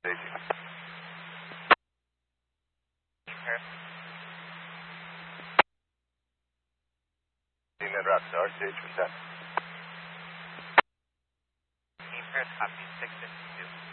Rockstar, stage for 7. Team Paris, copy 652.